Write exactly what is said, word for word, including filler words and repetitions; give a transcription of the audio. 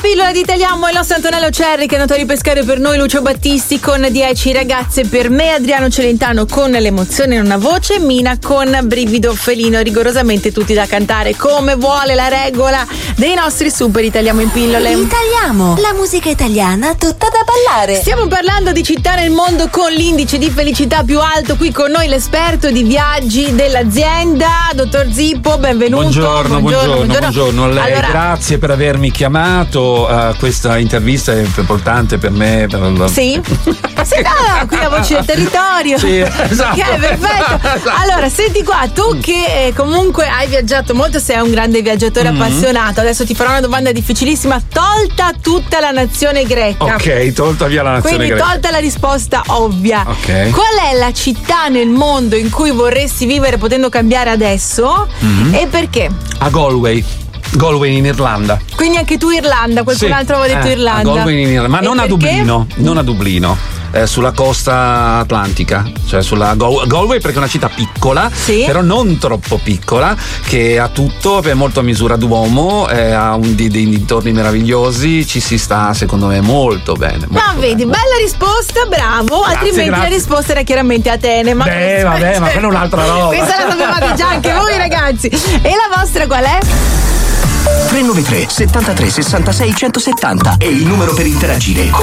pillola di Italiamo e il nostro Antonello Cerri che è andato a ripescare per noi Lucio Battisti con dieci ragazze per me, Adriano Celentano con l'emozione in una voce, Mina con brivido felino, rigorosamente tutti da cantare come vuole la regola dei nostri super Italiamo in pillole. Italiamo, la musica italiana tutta da ballare. Stiamo parlando di città nel mondo con l'indice di felicità più alto, qui con noi l'esperto di viaggi dell'azienda, dottor Zippo, benvenuto. Buongiorno, buongiorno, buongiorno, buongiorno a lei, allora, grazie per avermi chiamato, uh, questa intervista è importante per me. Sì? Sì, no, no, qui la voce del territorio. Sì, esatto. Ok, perfetto. Allora, senti qua, tu che eh, comunque hai viaggiato molto, sei un grande viaggiatore mm-hmm. appassionato, adesso ti farò una domanda difficilissima, tolta tutta la nazione greca. Ok, tolta via la nazione Quindi greca. Quindi tolta la risposta ovvia. Ok. Qual è la città nel mondo in cui vorresti vivere potendo cambiare adesso mm-hmm. e perché? A Galway. Galway in Irlanda. Quindi anche tu Irlanda, qualcun sì. altro aveva detto eh, Irlanda. A Galway in Irlanda, ma e non perché? a Dublino, non a Dublino. Eh, sulla costa atlantica, cioè sulla Go- Galway, perché è una città piccola, sì. però non troppo piccola, che ha tutto, è molto a misura d'uomo, eh, ha un, dei, dei dintorni meravigliosi, ci si sta secondo me molto bene. Molto ma vedi, bene. Bella risposta, bravo, Grazie, altrimenti grazie. la risposta era chiaramente Atene. Ma Beh, vabbè, ma quella è un'altra roba. Questa la sapevate già anche voi ragazzi. E la vostra qual è? tre nove tre settantatré sessantasei centosettanta è il numero per interagire.